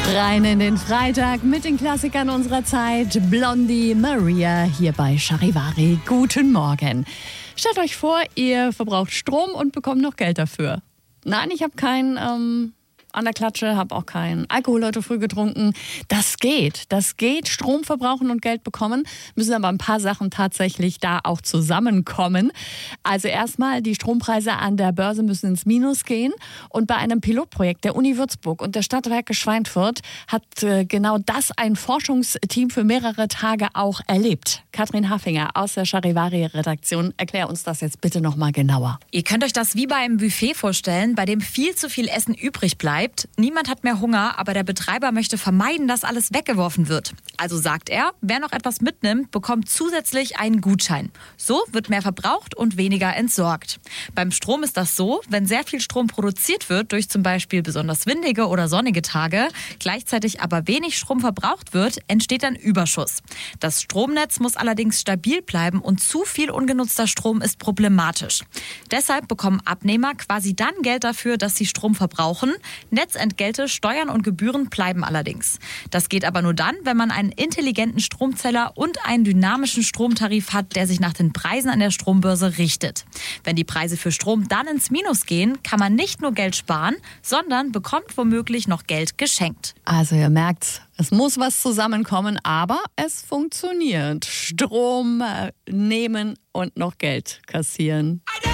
Rein in den Freitag mit den Klassikern unserer Zeit. Blondie, Maria hier bei Charivari. Guten Morgen. Stellt euch vor, ihr verbraucht Strom und bekommt noch Geld dafür. Nein, ich habe keinen an der Klatsche, habe auch keinen Alkohol heute früh getrunken. Das geht. Strom verbrauchen und Geld bekommen. Müssen aber ein paar Sachen tatsächlich da auch zusammenkommen. Also erstmal, die Strompreise an der Börse müssen ins Minus gehen. Und bei einem Pilotprojekt der Uni Würzburg und der Stadtwerke Schweinfurt hat genau das ein Forschungsteam für mehrere Tage auch erlebt. Katrin Haffinger aus der Charivari-Redaktion, erklär uns das jetzt bitte nochmal genauer. Ihr könnt euch das wie bei einem Buffet vorstellen, bei dem viel zu viel Essen übrig bleibt. Niemand hat mehr Hunger, aber der Betreiber möchte vermeiden, dass alles weggeworfen wird. Also sagt er, wer noch etwas mitnimmt, bekommt zusätzlich einen Gutschein. So wird mehr verbraucht und weniger entsorgt. Beim Strom ist das so, wenn sehr viel Strom produziert wird, durch zum Beispiel besonders windige oder sonnige Tage, gleichzeitig aber wenig Strom verbraucht wird, entsteht ein Überschuss. Das Stromnetz muss allerdings stabil bleiben und zu viel ungenutzter Strom ist problematisch. Deshalb bekommen Abnehmer quasi dann Geld dafür, dass sie Strom verbrauchen. Netzentgelte, Steuern und Gebühren bleiben allerdings. Das geht aber nur dann, wenn man einen intelligenten Stromzähler und einen dynamischen Stromtarif hat, der sich nach den Preisen an der Strombörse richtet. Wenn die Preise für Strom dann ins Minus gehen, kann man nicht nur Geld sparen, sondern bekommt womöglich noch Geld geschenkt. Also ihr merkt's, es muss was zusammenkommen, aber es funktioniert. Strom nehmen und noch Geld kassieren.